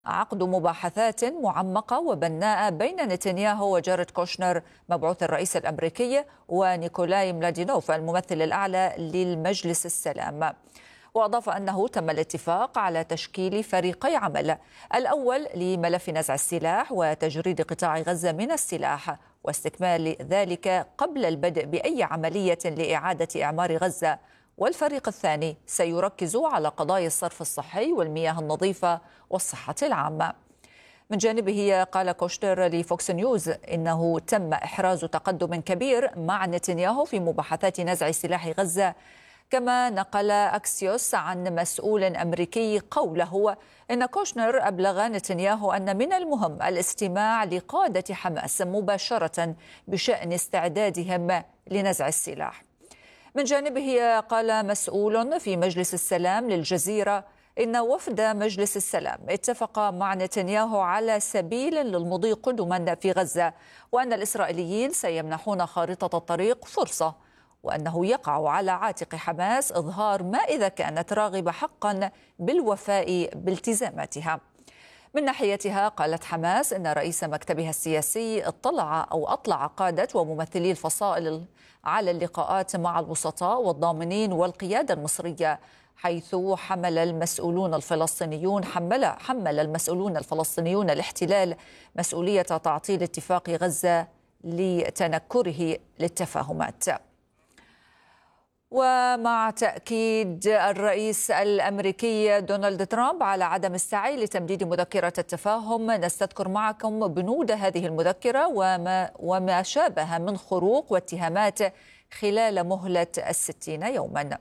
عقد مباحثات معمقة وبناءة بين نتنياهو وجاريد كوشنر مبعوث الرئيس الأمريكي ونيكولاي ملادينوف الممثل الأعلى للمجلس السلام. وأضاف أنه تم الاتفاق على تشكيل فريقي عمل، الأول لملف نزع السلاح وتجريد قطاع غزة من السلاح واستكمال ذلك قبل البدء بأي عملية لإعادة إعمار غزة، والفريق الثاني سيركز على قضايا الصرف الصحي والمياه النظيفة والصحة العامة. من جانبه قال كوشنر لفوكس نيوز إنه تم إحراز تقدم كبير مع نتنياهو في مباحثات نزع سلاح غزة. كما نقل أكسيوس عن مسؤول أمريكي قوله إن كوشنر أبلغ نتنياهو أن من المهم الاستماع لقادة حماس مباشرة بشأن استعدادهم لنزع السلاح. من جانبه قال مسؤول في مجلس السلام للجزيرة إن وفد مجلس السلام اتفق مع نتنياهو على سبيل للمضي قدما في غزة، وأن الإسرائيليين سيمنحون خارطة الطريق فرصة، وأنه يقع على عاتق حماس إظهار ما إذا كانت راغبة حقا بالوفاء بالتزاماتها. من ناحيتها قالت حماس إن رئيس مكتبها السياسي أطلع قادة وممثلي الفصائل على اللقاءات مع الوسطاء والضامنين والقيادة المصرية، حيث حمل المسؤولون الفلسطينيون الاحتلال مسؤولية تعطيل اتفاق غزة لتنكره للتفاهمات. ومع تأكيد الرئيس الأمريكي دونالد ترامب على عدم السعي لتمديد مذكرة التفاهم، نستذكر معكم بنود هذه المذكرة وما شابه من خروق واتهامات خلال مهلة 60 يوما.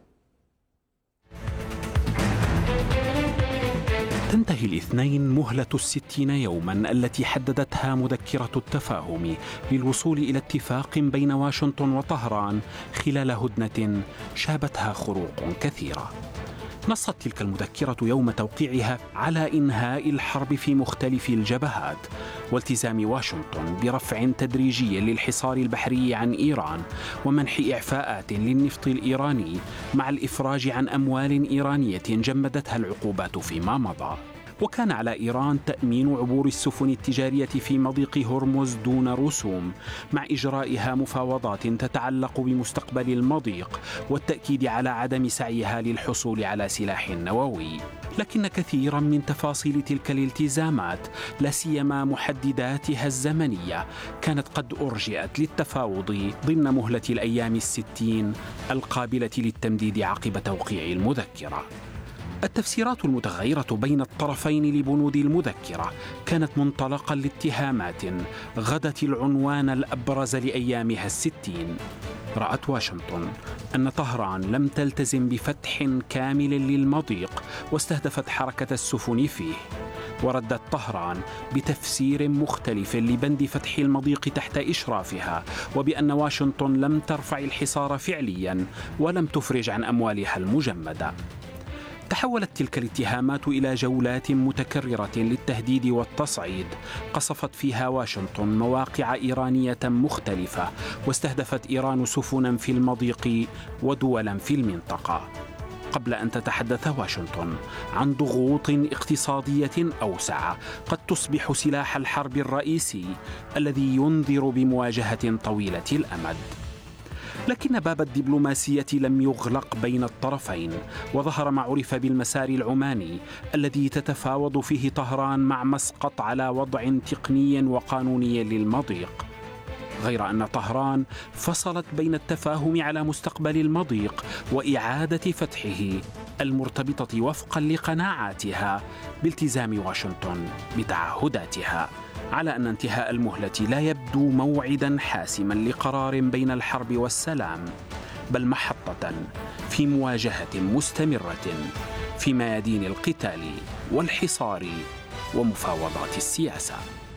تنتهي الاثنين مهلة 60 يوما التي حددتها مذكرة التفاهم للوصول إلى اتفاق بين واشنطن وطهران خلال هدنة شابتها خروق كثيرة. نصت تلك المذكرة يوم توقيعها على إنهاء الحرب في مختلف الجبهات والتزام واشنطن برفع تدريجي للحصار البحري عن إيران ومنح إعفاءات للنفط الإيراني مع الإفراج عن أموال إيرانية جمدتها العقوبات فيما مضى. وكان على إيران تأمين عبور السفن التجارية في مضيق هرمز دون رسوم، مع إجرائها مفاوضات تتعلق بمستقبل المضيق والتأكيد على عدم سعيها للحصول على سلاح نووي. لكن كثيرا من تفاصيل تلك الالتزامات، لا سيما محدداتها الزمنية، كانت قد أرجئت للتفاوض ضمن مهلة الأيام 60 القابلة للتمديد عقب توقيع المذكرة. التفسيرات المتغيرة بين الطرفين لبنود المذكرة كانت منطلقا لاتهامات غدت العنوان الأبرز لأيامها 60. رأت واشنطن أن طهران لم تلتزم بفتح كامل للمضيق واستهدفت حركة السفن فيه، وردت طهران بتفسير مختلف لبند فتح المضيق تحت إشرافها، وبأن واشنطن لم ترفع الحصار فعليا ولم تفرج عن أموالها المجمدة. تحولت تلك الاتهامات إلى جولات متكررة للتهديد والتصعيد، قصفت فيها واشنطن مواقع إيرانية مختلفة، واستهدفت إيران سفنا في المضيق ودولا في المنطقة، قبل أن تتحدث واشنطن عن ضغوط اقتصادية أوسع قد تصبح سلاح الحرب الرئيسي الذي ينذر بمواجهة طويلة الأمد. لكن باب الدبلوماسية لم يغلق بين الطرفين، وظهر ما عرف بالمسار العماني الذي تتفاوض فيه طهران مع مسقط على وضع تقني وقانوني للمضيق، غير أن طهران فصلت بين التفاهم على مستقبل المضيق وإعادة فتحه المرتبطة وفقا لقناعاتها بالتزام واشنطن بتعهداتها، على أن انتهاء المهلة لا يبدو موعدا حاسما لقرار بين الحرب والسلام، بل محطة في مواجهة مستمرة في ميادين القتال والحصار ومفاوضات السياسة.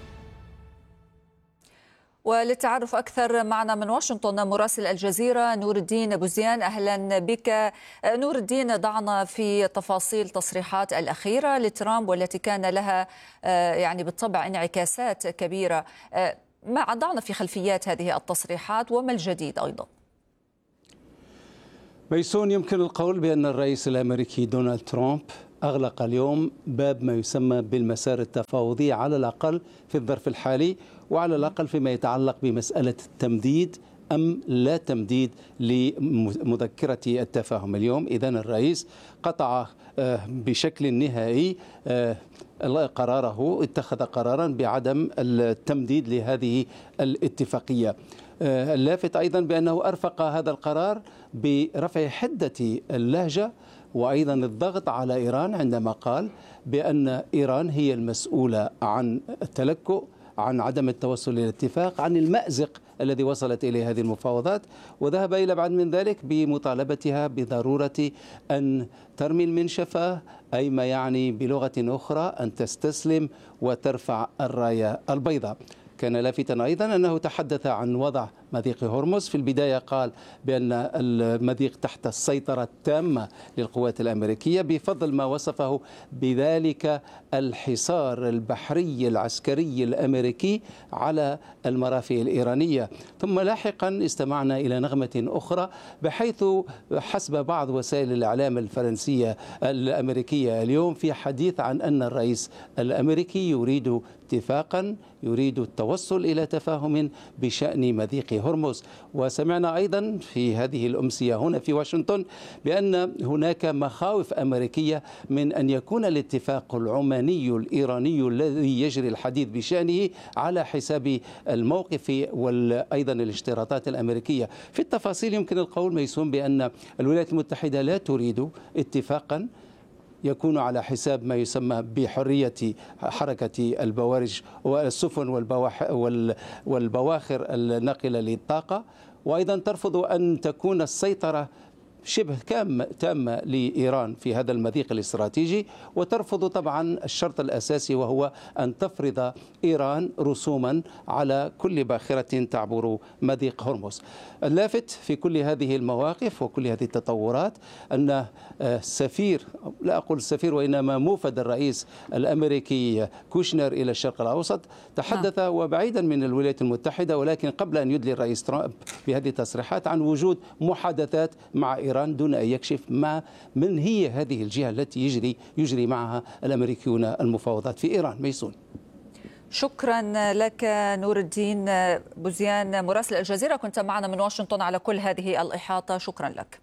وللتعرف أكثر معنا من واشنطن مراسل الجزيرة نور الدين بوزيان. أهلا بك نور الدين. ضعنا في تفاصيل تصريحات الأخيرة لترامب والتي كان لها يعني بالطبع انعكاسات كبيرة. ما ضعنا في خلفيات هذه التصريحات وما الجديد أيضا؟ ميسون، يمكن القول بأن الرئيس الأمريكي دونالد ترامب أغلق اليوم باب ما يسمى بالمسار التفاوضي على الأقل في الظرف الحالي، وعلى الأقل فيما يتعلق بمسألة التمديد أم لا تمديد لمذكرة التفاهم اليوم. إذن الرئيس قطع بشكل نهائي قراره، اتخذ قرارا بعدم التمديد لهذه الاتفاقية. اللافت أيضا بأنه أرفق هذا القرار برفع حدة اللهجة وأيضا الضغط على إيران عندما قال بأن إيران هي المسؤولة عن التلكؤ، عن عدم التوصل إلى اتفاق، عن المأزق الذي وصلت إليه هذه المفاوضات، وذهب إلى بعد من ذلك بمطالبتها بضرورة أن ترمي المنشفة، أي ما يعني بلغة أخرى أن تستسلم وترفع الراية البيضاء. كان لافتا أيضا أنه تحدث عن وضع مضيق هرمز. في البداية قال بأن المضيق تحت السيطرة التامة للقوات الأمريكية بفضل ما وصفه بذلك الحصار البحري العسكري الأمريكي على المرافئ الإيرانية. ثم لاحقا استمعنا إلى نغمة أخرى، بحيث حسب بعض وسائل الإعلام الفرنسية الأمريكية اليوم في حديث عن أن الرئيس الأمريكي يريد اتفاقا، يريد التوصل إلى تفاهم بشأن مضيق هرمز. وسمعنا أيضا في هذه الأمسية هنا في واشنطن بأن هناك مخاوف أمريكية من أن يكون الاتفاق العماني الإيراني الذي يجري الحديث بشأنه على حساب الموقف وأيضا الاشتراطات الأمريكية. في التفاصيل يمكن القول ميسون بأن الولايات المتحدة لا تريد اتفاقا يكون على حساب ما يسمى بحرية حركة البوارج والسفن والبواخر الناقلة للطاقة، وأيضا ترفض أن تكون السيطرة شبه تامة لإيران في هذا المضيق الاستراتيجي، وترفض طبعا الشرط الأساسي وهو أن تفرض إيران رسوما على كل باخرة تعبر مضيق هرمز. اللافت في كل هذه المواقف وكل هذه التطورات أن السفير، لا أقول السفير وإنما موفد الرئيس الأمريكي كوشنر إلى الشرق الأوسط تحدث وبعيدا من الولايات المتحدة، ولكن قبل أن يدلي الرئيس ترامب بهذه التصريحات عن وجود محادثات مع إيران دون أن يكشف من هي هذه الجهة التي يجري معها الأمريكيون المفاوضات في إيران. ميسون، شكرا لك نور الدين بوزيان مراسل الجزيرة، كنت معنا من واشنطن على كل هذه الإحاطة، شكرا لك.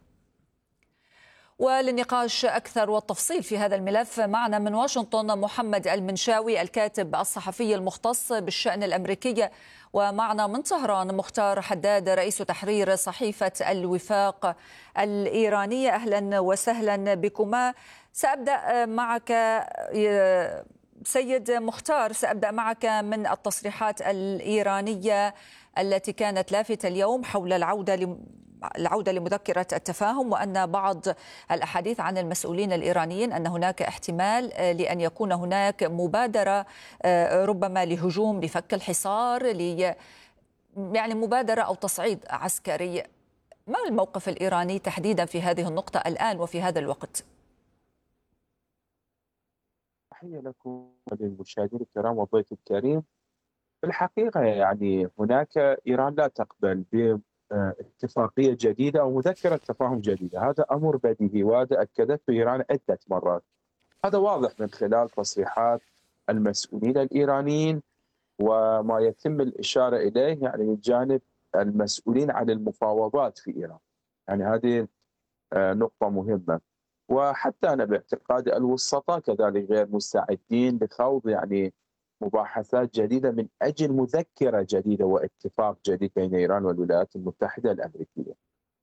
وللنقاش أكثر والتفصيل في هذا الملف معنا من واشنطن محمد المنشاوي الكاتب الصحفي المختص بالشأن الأمريكي، ومعنا من طهران مختار حداد رئيس تحرير صحيفة الوفاق الإيرانية. أهلا وسهلا بكما. سأبدأ معك سيد مختار، سأبدأ معك من التصريحات الإيرانية التي كانت لافتة اليوم حول العودة لمذكرة التفاهم، وأن بعض الأحاديث عن المسؤولين الإيرانيين أن هناك احتمال لأن يكون هناك مبادرة ربما لهجوم لفك الحصار، يعني مبادرة أو تصعيد عسكري. ما الموقف الإيراني تحديدا في هذه النقطة الآن وفي هذا الوقت؟ تحية لكم وللمشاهدين الكرام والضيف الكريم. في الحقيقة يعني هناك إيران لا تقبل باتفاقية جديدة أو مذكرة تفاهم جديدة، هذا أمر بديهي وهذا أكدته إيران عدة مرات. هذا واضح من خلال تصريحات المسؤولين الإيرانيين وما يتم الإشارة إليه يعني من جانب المسؤولين عن المفاوضات في إيران. يعني هذه نقطة مهمة. وحتى أنا باعتقادي الوسطاء كذلك غير مستعدين لخوض يعني مباحثات جديدة من أجل مذكرة جديدة واتفاق جديد بين إيران والولايات المتحدة الأمريكية.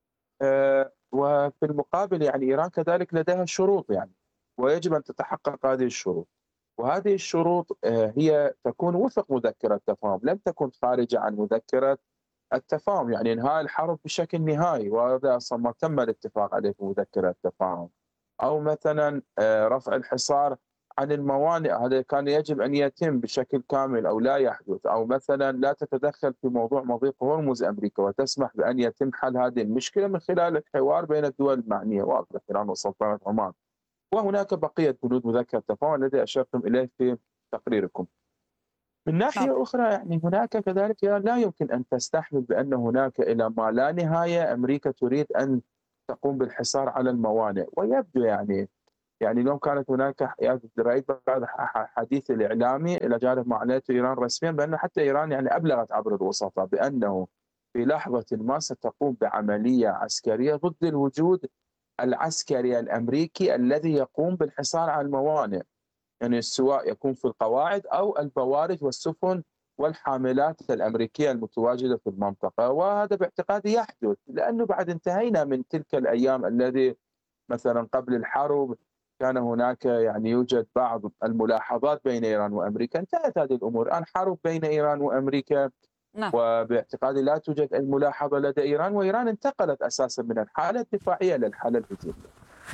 وفي المقابل يعني إيران كذلك لديها شروط يعني، ويجب أن تتحقق هذه الشروط، وهذه الشروط هي تكون وفق مذكرة تفاهم، لم تكن خارجة عن مذكرة التفاهم. يعني إنهاء الحرب بشكل نهائي، وهذا أصلا ما تم الاتفاق عليه في مذكرة التفاهم. أو مثلا رفع الحصار عن الموانئ، هذا كان يجب أن يتم بشكل كامل أو لا يحدث. أو مثلا لا تتدخل في موضوع مضيق هرمز أمريكا وتسمح بأن يتم حل هذه المشكلة من خلال الحوار بين الدول المعنية واضح إيران وسلطنة عمان. وهناك بقية بنود مذكرة التفاهم الذي أشرتم إليه في تقريركم. من ناحية أخرى يعني هناك كذلك لا يمكن أن تستحمل بأن هناك إلى ما لا نهاية أمريكا تريد أن تقوم بالحصار على الموانئ. ويبدو يعني يعني اليوم كانت هناك رأيت بعض حديث الإعلامي إلى جانب ما أعلنته إيران رسميا بأن حتى إيران يعني أبلغت عبر الوسطاء بأنه في لحظة ما ستقوم بعملية عسكرية ضد الوجود العسكري الأمريكي الذي يقوم بالحصار على الموانئ، يعني سواء يكون في القواعد أو البوارج والسفن والحاملات الأمريكية المتواجدة في المنطقة. وهذا باعتقادي يحدث لأنه بعد انتهينا من تلك الأيام الذي مثلا قبل الحرب كان هناك يعني يوجد بعض الملاحظات بين إيران وأمريكا، انتهت هذه الأمور. الآن حرب بين إيران وأمريكا، نعم. وباعتقادي لا توجد أي ملاحظة لدى إيران، وإيران انتقلت أساسا من الحالة الدفاعية للحالة الهجومية.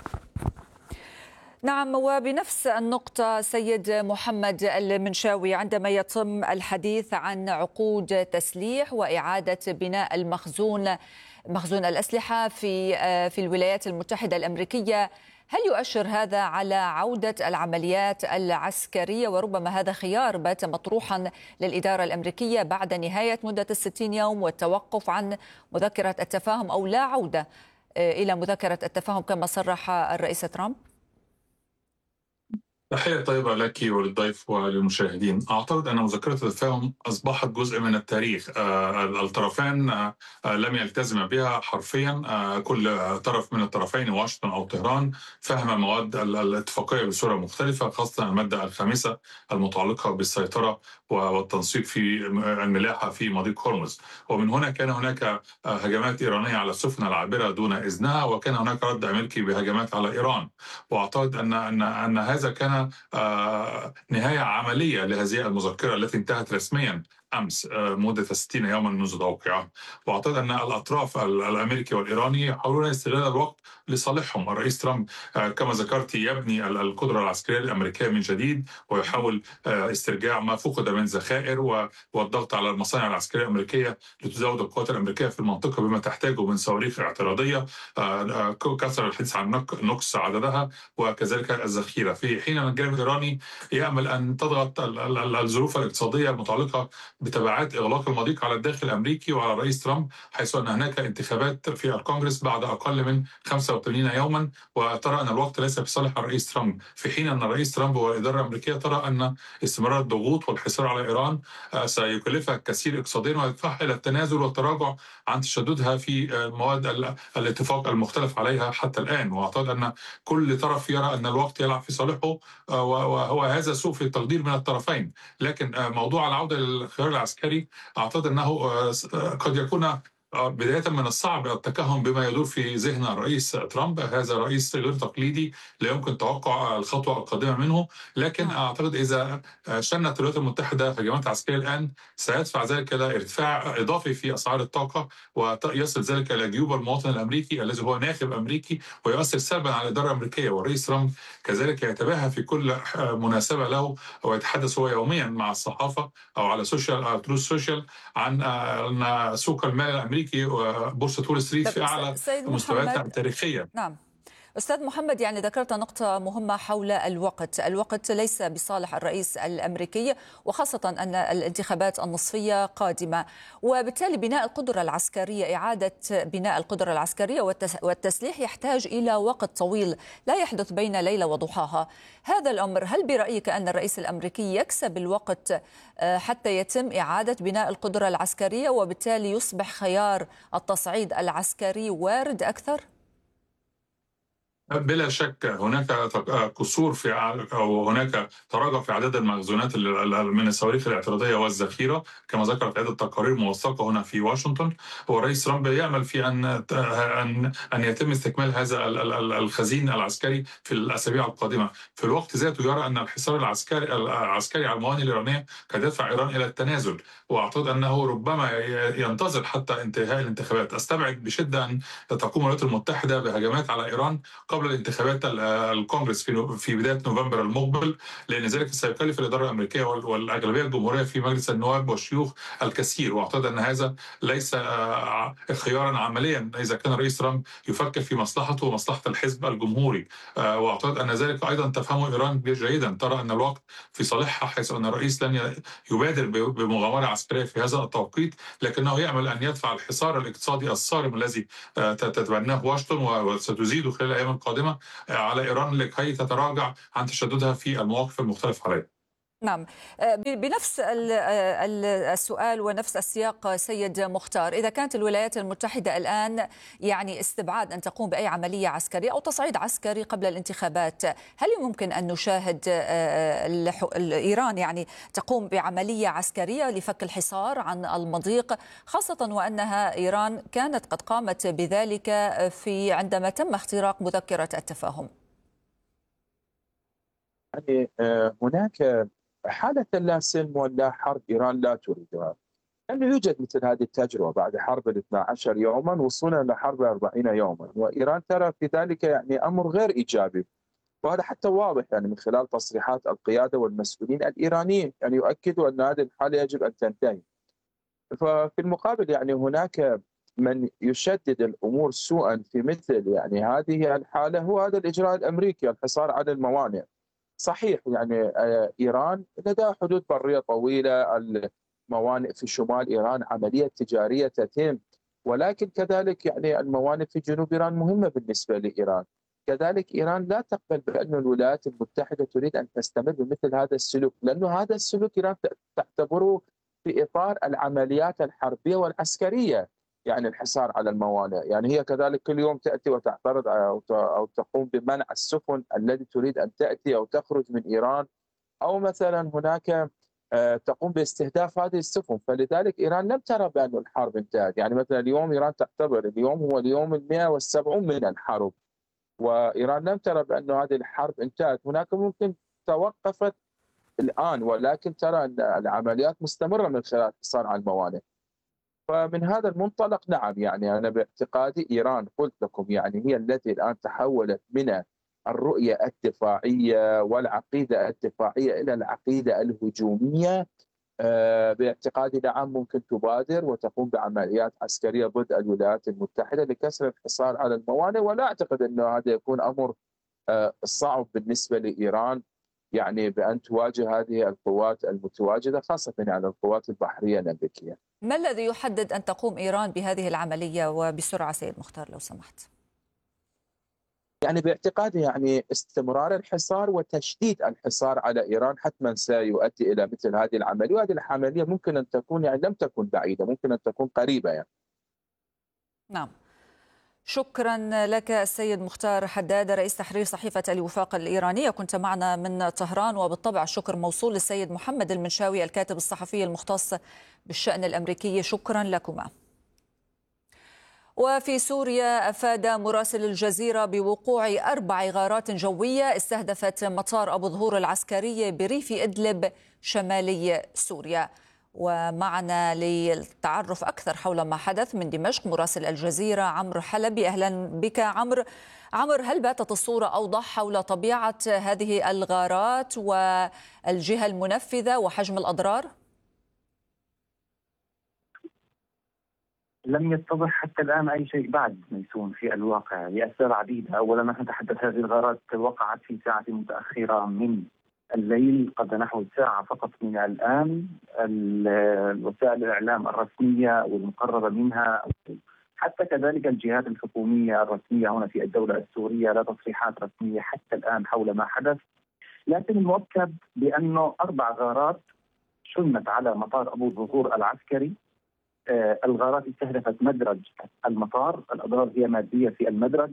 نعم، وبنفس النقطة سيد محمد المنشاوي، عندما يتم الحديث عن عقود تسليح وإعادة بناء مخزون الأسلحة في الولايات المتحدة الأمريكية، هل يؤشر هذا على عودة العمليات العسكرية؟ وربما هذا خيار بات مطروحا للإدارة الأمريكية بعد نهاية مدة 60 يوم والتوقف عن مذكرة التفاهم، أو لا عودة إلى مذكرة التفاهم كما صرح الرئيس ترامب؟ تحية طيبة لك وللضيف وللمشاهدين. أعتقد أن مذكرة التفاهم أصبحت جزء من التاريخ. الطرفان لم يلتزم بها حرفيا. كل طرف من الطرفين واشنطن أو طهران فهم مواد الاتفاقية بصورة مختلفة، خاصة المادة الخامسة المتعلقة بالسيطرة والتنسيق في الملاحة في مضيق هرمز. ومن هنا كان هناك هجمات إيرانية على السفن العابرة دون إذنها، وكان هناك رد أمريكي بهجمات على إيران. وأعتقد أن هذا كان نهاية عملية لهذه المذكرة التي انتهت رسميا أمس مدة 60 يوما منذ توقيعها. وأعتقد أن الأطراف الأمريكي والإيراني يحاولون استغلال الوقت لصالحهم. الرئيس ترامب كما ذكرت يبني القدرة العسكرية الأمريكية من جديد، ويحاول استرجاع ما فقد من ذخائر والضغط على المصانع العسكرية الأمريكية لتزود القوات الأمريكية في المنطقة بما تحتاجه من صواريخ اعتراضية. كثر الحديث عن نقص عددها وكذلك الذخيرة، في حين أن الجانب الإيراني يأمل أن تضغط الظروف الاقتصادية المتعلقة بتبعات إغلاق المضيق على الداخل الأمريكي وعلى الرئيس ترامب، حيث أن هناك انتخابات في الكونغرس بعد أقل من 85 يوما، وترى أن الوقت ليس في صالح الرئيس ترامب، في حين أن الرئيس ترامب والإدارة الأمريكية ترى أن استمرار الضغوط والحصار على إيران سيكلفها كثير اقتصاديا ويدفعها إلى التنازل والتراجع عن تشددها في مواد الاتفاق المختلف عليها حتى الآن. وأعتقد أن كل طرف يرى أن الوقت يلعب في صالحه، وهو هذا سوء في التقدير من الطرفين. لكن موضوع العودة للخيار العسكري أعتقد أنه قد يكون بداية من الصعب التكهن بما يدور في ذهن الرئيس ترامب. هذا رئيس غير تقليدي، لا يمكن توقع الخطوة القادمة منه، لكن أعتقد إذا شنت الولايات المتحدة هجمات عسكرية الآن سيدفع ذلك إلى ارتفاع إضافي في أسعار الطاقة، ويصل ذلك إلى جيوب المواطن الأمريكي الذي هو ناخب أمريكي، ويؤثر سلبا على الإدارة الأمريكييه. والرئيس ترامب كذلك يتباهى في كل مناسبة له ويتحدث هو يوميا مع الصحافة أو على تروث سوشيال عن أن سوق المال الأمريكي وبورصة وول ستريت في أعلى مستوياتها التاريخية. نعم أستاذ محمد، يعني ذكرت نقطة مهمة حول الوقت ليس بصالح الرئيس الأمريكي، وخاصة أن الانتخابات النصفية قادمة، وبالتالي بناء القدرة العسكرية، إعادة بناء القدرة العسكرية والتسليح يحتاج إلى وقت طويل لا يحدث بين ليلة وضحاها. هذا الأمر هل برأيك أن الرئيس الأمريكي يكسب الوقت حتى يتم إعادة بناء القدرة العسكرية، وبالتالي يصبح خيار التصعيد العسكري وارد أكثر؟ بلا شك هناك قصور في أو هناك تراجع في عدد المخزونات من الصواريخ الاعتراضية والذخيرة كما ذكرت عدة تقارير موثقة هنا في واشنطن. والرئيس ترامب يأمل في أن يتم استكمال هذا الخزين العسكري في الأسابيع القادمة. في الوقت ذاته يرى أن الحصار العسكري على الموانئ الإيرانية قد يدفع إيران إلى التنازل، وأعتقد أنه ربما ينتظر حتى انتهاء الانتخابات. أستبعد بشدة أن تقوم الولايات المتحدة بهجمات على إيران قبل الانتخابات الكونغرس في بداية نوفمبر المقبل، لأن ذلك سيكلف الإدارة الأمريكية والأغلبية الجمهورية في مجلس النواب والشيوخ الكثير. وأعتقد أن هذا ليس خيارا عمليا إذا كان الرئيس ترامب يفكر في مصلحته ومصلحة الحزب الجمهوري. وأعتقد أن ذلك أيضا تفهمه إيران جيدا، ترى أن الوقت في صالحها، حيث أن الرئيس لن يبادر بمغامرة عسكرية في هذا التوقيت، لكنه يأمل أن يدفع الحصار الاقتصادي الصارم الذي تتبناه واشنطن وستزيد خلال الأيام القادمة على إيران لكي تتراجع عن تشددها في المواقف المختلفة عليها. نعم، بنفس السؤال ونفس السياق سيد مختار، إذا كانت الولايات المتحدة الآن يعني استبعاد أن تقوم بأي عملية عسكرية أو تصعيد عسكري قبل الانتخابات، هل يمكن أن نشاهد إيران يعني تقوم بعملية عسكرية لفك الحصار عن المضيق، خاصة وأنها إيران كانت قد قامت بذلك عندما تم اختراق مذكرة التفاهم؟ يعني هناك حالة لا سلم ولا حرب إيران لا تريدها، لأنه يوجد مثل هذه التجربة بعد حرب 12 يوما وصولا لحرب 40 يوما، وإيران ترى في ذلك يعني أمر غير إيجابي، وهذا حتى واضح يعني من خلال تصريحات القيادة والمسؤولين الإيرانيين، يعني يؤكدوا أن هذه الحالة يجب أن تنتهي. ففي المقابل يعني هناك من يشدد الأمور سوءا في مثل يعني هذه الحالة هو هذا الإجراء الأمريكي، الحصار على الموانئ. صحيح يعني إيران لديها حدود برية طويلة، الموانئ في شمال إيران عملية تجارية تتم، ولكن كذلك يعني الموانئ في جنوب إيران مهمة بالنسبة لإيران. كذلك إيران لا تقبل بأن الولايات المتحدة تريد أن تستمر بمثل هذا السلوك، لأنه هذا السلوك إيران تعتبره في إطار العمليات الحربية والعسكرية، يعني الحصار على الموانئ. يعني هي كذلك كل يوم تأتي وتعترض أو تقوم بمنع السفن التي تريد أن تأتي أو تخرج من إيران، أو مثلا هناك تقوم باستهداف هذه السفن. فلذلك إيران لم ترى بأن الحرب انتهت. يعني مثلا اليوم إيران تعتبر اليوم هو اليوم 170 من الحرب، وإيران لم ترى بأن هذه الحرب انتهت. هناك ممكن توقفت الآن، ولكن ترى أن العمليات مستمرة من خلال الحصار على الموانئ. فمن هذا المنطلق نعم، يعني أنا باعتقادي إيران قلت لكم يعني هي التي الآن تحولت من الرؤية الدفاعية والعقيدة الدفاعية إلى العقيدة الهجومية. باعتقادي نعم ممكن تبادر وتقوم بعمليات عسكرية ضد الولايات المتحدة لكسر الحصار على الموانئ، ولا أعتقد أن هذا يكون أمر صعب بالنسبة لإيران، يعني بأن تواجه هذه القوات المتواجدة، خاصة يعني القوات البحرية الأمريكية. ما الذي يحدد أن تقوم إيران بهذه العملية وبسرعة سيد مختار لو سمحت؟ يعني باعتقادي يعني استمرار الحصار وتشديد الحصار على إيران حتما سيؤدي إلى مثل هذه العملية، وهذه العملية ممكن أن تكون يعني لم تكن بعيدة، ممكن أن تكون قريبة يعني. نعم، شكرا لك السيد مختار حداد رئيس تحرير صحيفة الوفاق الإيرانية، كنت معنا من طهران. وبالطبع الشكر موصول للسيد محمد المنشاوي الكاتب الصحفي المختص بالشأن الأمريكي، شكرا لكما. وفي سوريا أفاد مراسل الجزيرة بوقوع 4 غارات جوية استهدفت مطار أبو ظهور العسكري بريف إدلب شمالي سوريا. ومعنا للتعرف أكثر حول ما حدث من دمشق مراسل الجزيرة عمرو حلبي. أهلا بك عمرو. هل باتت الصورة أوضح حول طبيعة هذه الغارات والجهة المنفذة وحجم الأضرار؟ لم يتضح حتى الآن أي شيء بعد ميسون في الواقع لأسباب عديدة. أولا نحن نتحدث هذه الغارات وقعت في ساعة متأخرة من الليل، قبل نحو ساعة فقط من الآن. وسائل الإعلام الرسمية والمقربة منها حتى كذلك الجهات الحكومية الرسمية هنا في الدولة السورية لا تصريحات رسمية حتى الآن حول ما حدث، لكن المؤكد بأنه 4 غارات شنت على مطار أبو ظهور العسكري. الغارات استهدفت مدرج المطار، الأضرار هي مادية في المدرج،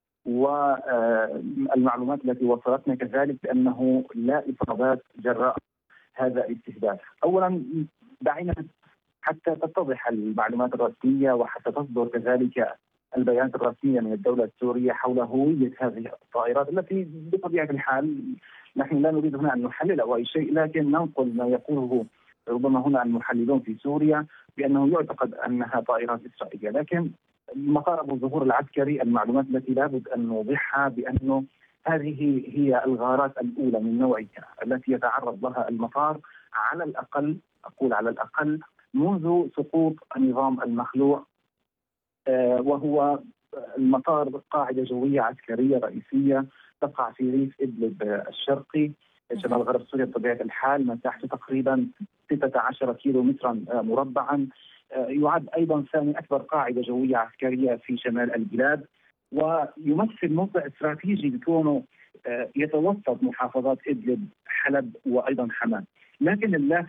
والمعلومات التي وصلتنا كذلك بأنه لا إصابات جراء هذا الاستهداف. أولا دعينا حتى تتضح المعلومات الرسمية وحتى تصدر كذلك البيانات الرسمية من الدولة السورية حول هوية هذه الطائرات التي بطبيعة الحال نحن لا نريد هنا أن نحلل أو أي شيء، لكن ننقل ما يقوله ربما هنا المحللون في سوريا بأنه يعتقد أنها طائرات إسرائيلية. لكن مطار أبو ظهور العسكري المعلومات التي لابد أن نوضحها بأنه هذه هي الغارات الأولى من نوعها التي يتعرض لها المطار، على الأقل أقول على الأقل منذ سقوط النظام المخلوع، وهو المطار قاعدة جوية عسكرية رئيسية تقع في ريف إدلب الشرقي شمال غرب سوريا بطبيعة الحال، مساحته تقريبا 16 كيلومترا مربعا. يعد أيضا ثاني أكبر قاعدة جوية عسكرية في شمال البلاد. ويمثل موقع استراتيجي بكونه يتوسط محافظات إدلب، حلب وأيضا حماة. لكن اللافت